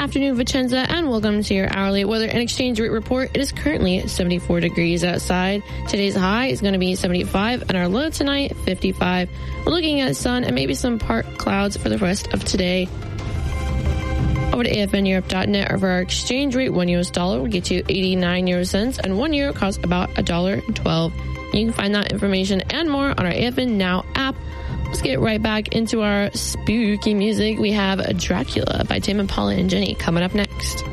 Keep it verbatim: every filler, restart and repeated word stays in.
afternoon, Vicenza, and welcome to your hourly weather and exchange rate report. It is currently seventy-four degrees outside. Today's high is going to be seventy-five, and our low tonight, fifty-five. We're looking at sun and maybe some part clouds for the rest of today. Over to A F N Europe dot net, or for our exchange rate, one U S dollar will get you eighty-nine euro cents, and one euro costs about a dollar twelve. You can find that information and more on our A F N Now app. Let's get right back into our spooky music. We have Dracula by Tame Impala and Jenny coming up next.